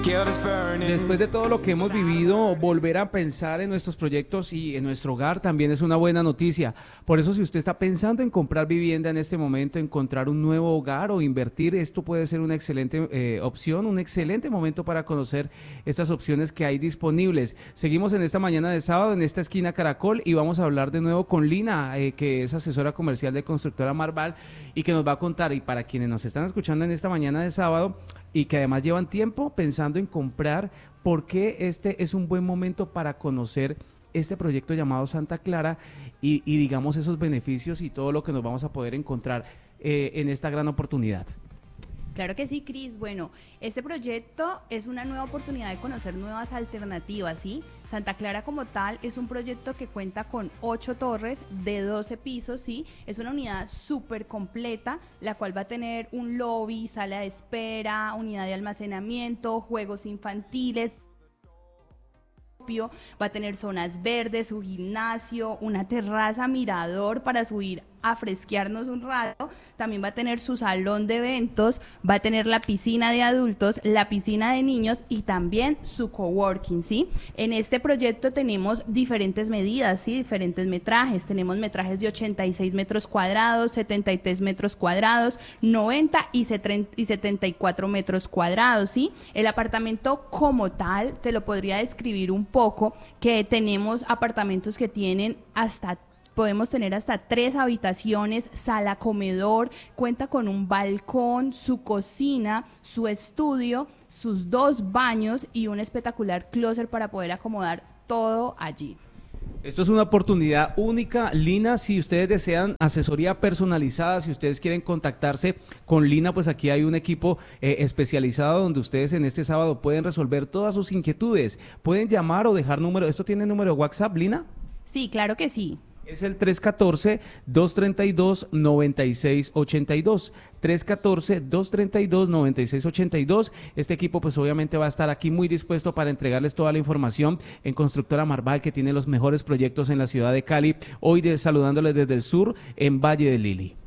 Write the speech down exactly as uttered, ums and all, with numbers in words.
Después de todo lo que hemos vivido, volver a pensar en nuestros proyectos y en nuestro hogar también es una buena noticia. Por eso, si usted está pensando en comprar vivienda en este momento, encontrar un nuevo hogar o invertir, esto puede ser una excelente eh, opción, un excelente momento para conocer estas opciones que hay disponibles. Seguimos en esta mañana de sábado en esta esquina Caracol y vamos a hablar de nuevo con Lina, eh, que es asesora comercial de Constructora Marval y que nos va a contar, y para quienes nos están escuchando en esta mañana de sábado, y que además llevan tiempo pensando en comprar, ¿por qué este es un buen momento para conocer este proyecto llamado Santa Clara y, y digamos esos beneficios y todo lo que nos vamos a poder encontrar eh, en esta gran oportunidad? Claro que sí, Cris. Bueno, este proyecto es una nueva oportunidad de conocer nuevas alternativas, ¿sí? Santa Clara como tal es un proyecto que cuenta con ocho torres de doce pisos, ¿sí? Es una unidad súper completa, la cual va a tener un lobby, sala de espera, unidad de almacenamiento, juegos infantiles, va a tener zonas verdes, su gimnasio, una terraza mirador para subir a fresquearnos un rato, también va a tener su salón de eventos, va a tener la piscina de adultos, la piscina de niños y también su coworking, ¿sí? En este proyecto tenemos diferentes medidas, ¿sí? Diferentes metrajes, tenemos metrajes de ochenta y seis metros cuadrados, setenta y tres metros cuadrados, noventa y setenta y cuatro metros cuadrados, ¿sí? El apartamento como tal, te lo podría describir un poco, que tenemos apartamentos que tienen hasta podemos tener hasta tres habitaciones, sala comedor, cuenta con un balcón, su cocina, su estudio, sus dos baños y un espectacular closet para poder acomodar todo allí. Esto es una oportunidad única, Lina. Si ustedes desean asesoría personalizada, si ustedes quieren contactarse con Lina, pues aquí hay un equipo eh, especializado donde ustedes en este sábado pueden resolver todas sus inquietudes. Pueden llamar o dejar número. ¿Esto tiene número de WhatsApp, Lina? Sí, claro que sí. Es el tres uno cuatro, dos tres dos, nueve seis ocho dos, tres uno cuatro, dos tres dos, nueve seis ocho dos. Este equipo pues obviamente va a estar aquí muy dispuesto para entregarles toda la información en Constructora Marval, que tiene los mejores proyectos en la ciudad de Cali. Hoy de, saludándoles desde el sur en Valle del Lili.